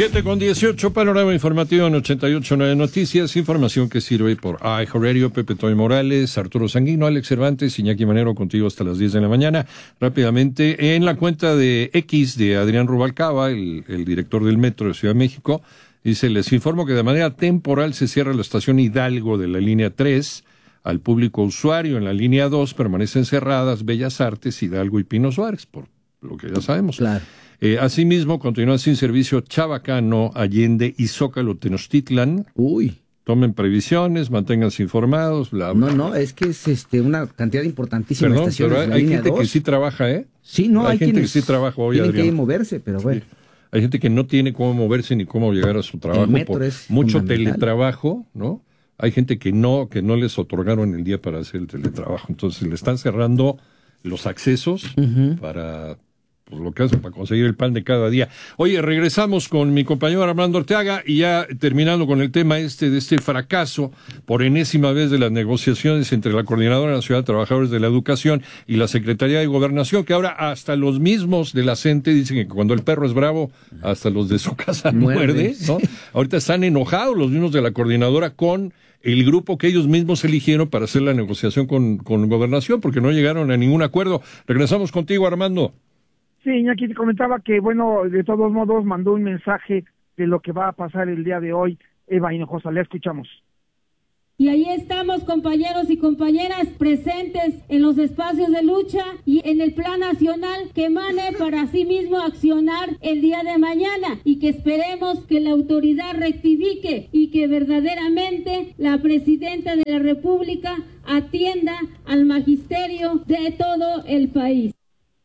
7:18, panorama informativo en 88.9 Noticias, información que sirve por iHeartRadio. Pepe Toy Morales, Arturo Sanguino, Alex Cervantes, Iñaki Manero contigo hasta las 10 de la mañana. Rápidamente, en la cuenta de X de Adrián Rubalcaba, el director del Metro de Ciudad de México, dice: les informo que de manera temporal se cierra la estación Hidalgo de la línea 3. Al público usuario en la línea 2 permanecen cerradas Bellas Artes, Hidalgo y Pino Suárez, por lo que ya sabemos. Claro. Asimismo, continúa sin servicio Chabacano, Allende y Zócalo Tenochtitlan. Uy. Tomen previsiones, manténganse informados, bla, bla. No, es que es una cantidad importantísima de estaciones. Pero hay gente que sí trabaja, ¿eh? Sí, no, hay gente que sí trabaja hoy, tienen Adrián. que moverse, pero bueno. Sí. Hay gente que no tiene cómo moverse ni cómo llegar a su trabajo. El metro por es mucho teletrabajo, ¿no? Hay gente que no les otorgaron el día para hacer el teletrabajo. Entonces le están cerrando los accesos para... pues lo que hacen para conseguir el pan de cada día. Oye, regresamos con mi compañero Armando Arteaga y ya terminando con el tema de este fracaso por enésima vez de las negociaciones entre la Coordinadora Nacional de Trabajadores de la Educación y la Secretaría de Gobernación, que ahora hasta los mismos de la CENTE dicen que cuando el perro es bravo, hasta los de su casa muerde, ¿no? Ahorita están enojados los mismos de la Coordinadora con el grupo que ellos mismos eligieron para hacer la negociación con Gobernación, porque no llegaron a ningún acuerdo. Regresamos contigo, Armando. Sí, Iñaki te comentaba que, bueno, de todos modos mandó un mensaje de lo que va a pasar el día de hoy. Eva Hinojosa, le escuchamos. Y ahí estamos, compañeros y compañeras, presentes en los espacios de lucha y en el plan nacional que emane para sí mismo accionar el día de mañana, y que esperemos que la autoridad rectifique y que verdaderamente la presidenta de la República atienda al magisterio de todo el país.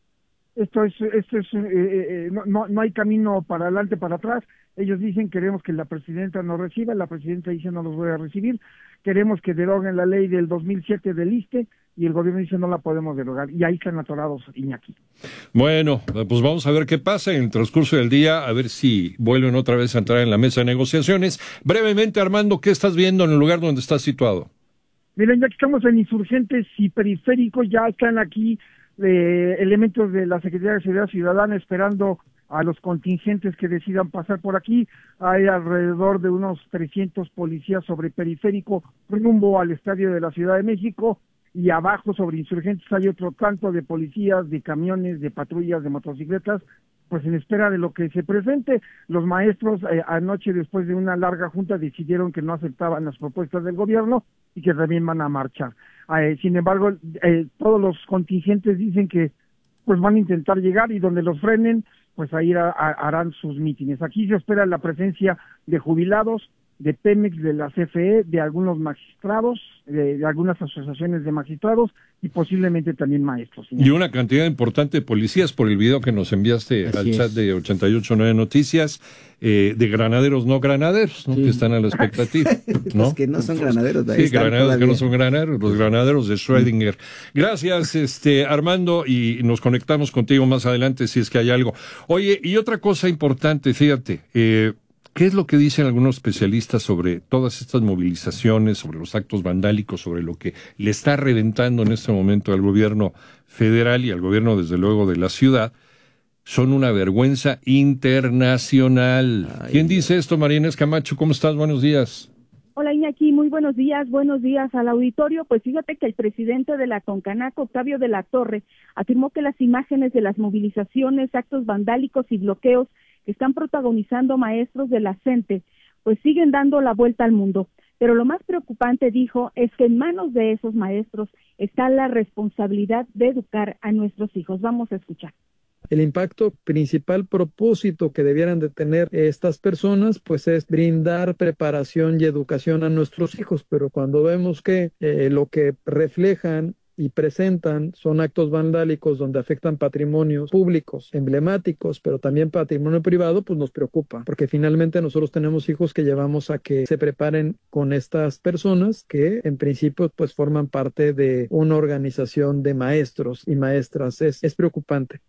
No hay camino para adelante, para atrás. Ellos dicen: queremos que la presidenta nos reciba. La presidenta dice: no los voy a recibir. Queremos que deroguen la ley del 2007 del ISSSTE, y el gobierno dice: no la podemos derogar. Y ahí están atorados, Iñaki. Bueno, pues vamos a ver qué pasa en el transcurso del día, a ver si vuelven otra vez a entrar en la mesa de negociaciones. Brevemente, Armando, ¿qué estás viendo en el lugar donde estás situado? Miren, ya que estamos en Insurgentes y Periféricos, ya están aquí elementos de la Secretaría de Seguridad Ciudadana esperando a los contingentes que decidan pasar por aquí. Hay alrededor de unos 300 policías sobre Periférico rumbo al estadio de la Ciudad de México, y abajo sobre Insurgentes hay otro tanto de policías, de camiones, de patrullas, de motocicletas, pues en espera de lo que se presente. Los maestros anoche, después de una larga junta, decidieron que no aceptaban las propuestas del gobierno y que también van a marchar. Sin embargo, todos los contingentes dicen que pues van a intentar llegar, y donde los frenen, pues ahí harán sus mítines. Aquí se espera la presencia de jubilados, de Pemex, de la CFE, de algunos magistrados, de algunas asociaciones de magistrados, y posiblemente también maestros. Y una cantidad importante de policías, por el video que nos enviaste al chat de 88.9 Noticias, de granaderos no granaderos, ¿no? Sí. Que están a la expectativa, ¿no? Los que no son granaderos. Sí, granaderos que no son granaderos, los granaderos de Schrödinger. Gracias, Armando, y nos conectamos contigo más adelante si es que hay algo. Oye, y otra cosa importante, fíjate, ¿qué es lo que dicen algunos especialistas sobre todas estas movilizaciones, sobre los actos vandálicos, sobre lo que le está reventando en este momento al gobierno federal y al gobierno, desde luego, de la ciudad? Son una vergüenza internacional. ¿Quién dice esto? María Inés Camacho, ¿cómo estás? Buenos días. Hola, Iñaki, muy buenos días al auditorio. Pues fíjate que el presidente de la CONCANAC, Octavio de la Torre, afirmó que las imágenes de las movilizaciones, actos vandálicos y bloqueos que están protagonizando maestros de la CENTE, pues siguen dando la vuelta al mundo. Pero lo más preocupante, dijo, es que en manos de esos maestros está la responsabilidad de educar a nuestros hijos. Vamos a escuchar. El impacto principal propósito que debieran de tener estas personas, pues es brindar preparación y educación a nuestros hijos, pero cuando vemos que lo que reflejan y presentan son actos vandálicos donde afectan patrimonios públicos, emblemáticos, pero también patrimonio privado, pues nos preocupa, porque finalmente nosotros tenemos hijos que llevamos a que se preparen con estas personas que en principio pues forman parte de una organización de maestros y maestras. Es preocupante.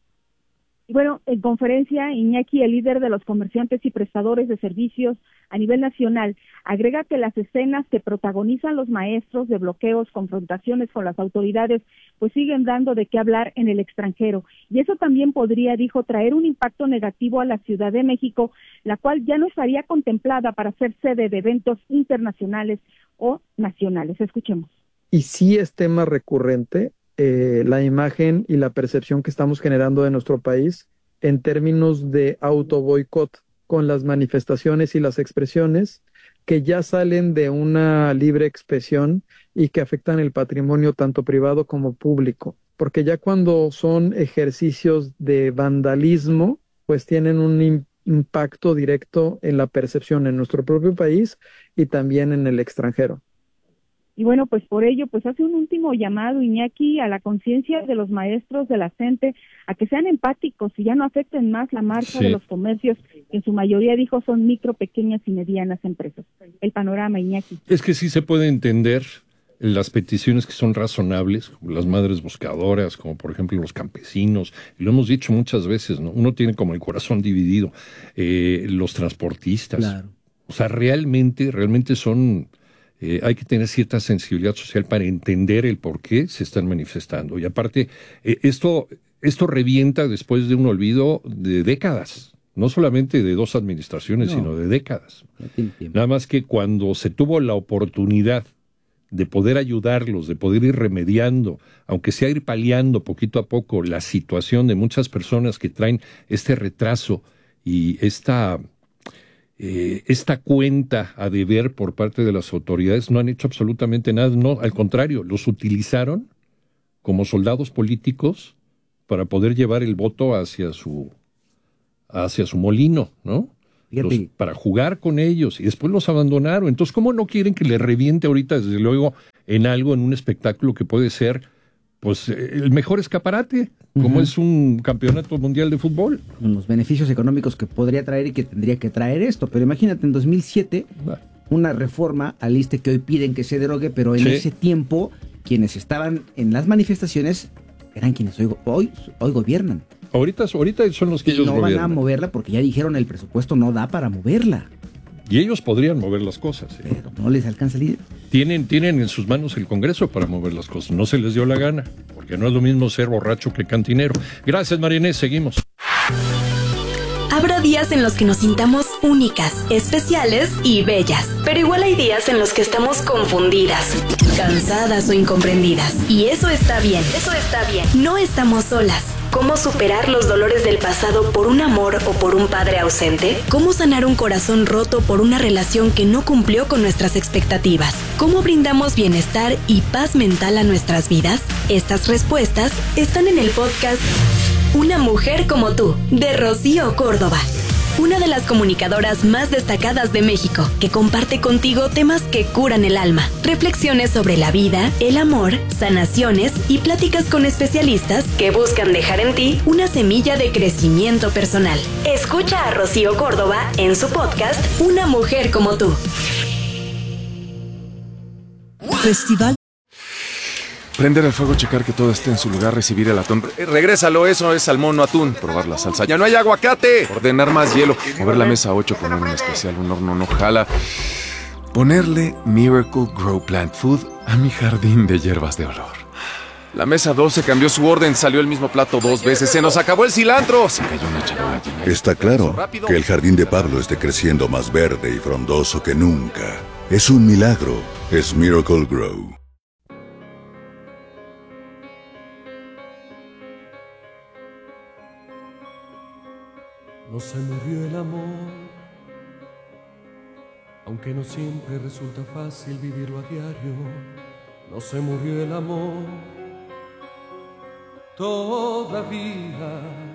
Bueno, en conferencia, Iñaki, el líder de los comerciantes y prestadores de servicios a nivel nacional, agrega que las escenas que protagonizan los maestros de bloqueos, confrontaciones con las autoridades, pues siguen dando de qué hablar en el extranjero. Y eso también podría, dijo, traer un impacto negativo a la Ciudad de México, la cual ya no estaría contemplada para ser sede de eventos internacionales o nacionales. Escuchemos. Y sí es tema recurrente la imagen y la percepción que estamos generando de nuestro país en términos de autoboicot con las manifestaciones y las expresiones que ya salen de una libre expresión y que afectan el patrimonio tanto privado como público. Porque ya cuando son ejercicios de vandalismo, pues tienen un impacto directo en la percepción en nuestro propio país y también en el extranjero. Y bueno, pues por ello, pues hace un último llamado, Iñaki, a la conciencia de los maestros de la CENTE, a que sean empáticos y ya no afecten más la marcha de los comercios, que en su mayoría, dijo, son micro, pequeñas y medianas empresas. El panorama, Iñaki. Es que sí se puede entender las peticiones que son razonables, como las madres buscadoras, como por ejemplo los campesinos, y lo hemos dicho muchas veces, ¿no? Uno tiene como el corazón dividido, los transportistas. Claro. O sea, realmente son... hay que tener cierta sensibilidad social para entender el por qué se están manifestando. Y aparte, esto revienta después de un olvido de décadas, no solamente de 2 administraciones, sino de décadas. Nada más que cuando se tuvo la oportunidad de poder ayudarlos, de poder ir remediando, aunque sea ir paliando poquito a poco la situación de muchas personas que traen este retraso y esta cuenta a deber por parte de las autoridades, no han hecho absolutamente nada, no, al contrario, los utilizaron como soldados políticos para poder llevar el voto hacia su molino, ¿no? Para jugar con ellos, y después los abandonaron. Entonces, ¿cómo no quieren que le reviente ahorita, desde luego, en un espectáculo que puede ser, pues, el mejor escaparate, como es un campeonato mundial de fútbol? Los beneficios económicos que podría traer y que tendría que traer esto. Pero imagínate, en 2007, una reforma al ISSSTE que hoy piden que se derogue, pero en ese tiempo, quienes estaban en las manifestaciones eran quienes hoy gobiernan. Ahorita son los que ellos gobiernan. No van a moverla porque ya dijeron el presupuesto no da para moverla. Y ellos podrían mover las cosas. Pero no les alcanza el líder. Tienen en sus manos el Congreso para mover las cosas. No se les dio la gana, porque no es lo mismo ser borracho que cantinero. Gracias, María Inés. Seguimos. Habrá días en los que nos sintamos únicas, especiales y bellas. Pero igual hay días en los que estamos confundidas, cansadas o incomprendidas. Y eso está bien. No estamos solas. ¿Cómo superar los dolores del pasado por un amor o por un padre ausente? ¿Cómo sanar un corazón roto por una relación que no cumplió con nuestras expectativas? ¿Cómo brindamos bienestar y paz mental a nuestras vidas? Estas respuestas están en el podcast Una mujer como tú, de Rocío Córdoba. Una de las comunicadoras más destacadas de México, que comparte contigo temas que curan el alma, reflexiones sobre la vida, el amor, sanaciones y pláticas con especialistas que buscan dejar en ti una semilla de crecimiento personal. Escucha a Rocío Córdoba en su podcast Una mujer como tú. Festival. Prender el fuego, checar que todo esté en su lugar, recibir el atún. Regrésalo, eso es salmón, no atún. Probar la salsa. ¡Ya no hay aguacate! Ordenar más hielo. Mover la mesa 8, poner un especial, un horno no jala. Ponerle Miracle Grow Plant Food a mi jardín de hierbas de olor. La mesa 12 cambió su orden, salió el mismo plato 2 veces. ¡Se nos acabó el cilantro! Se cayó una charola llena. Está claro que el jardín de Pablo esté creciendo más verde y frondoso que nunca. Es un milagro. Es Miracle Grow. No se murió el amor, aunque no siempre resulta fácil vivirlo a diario. No se murió el amor, todavía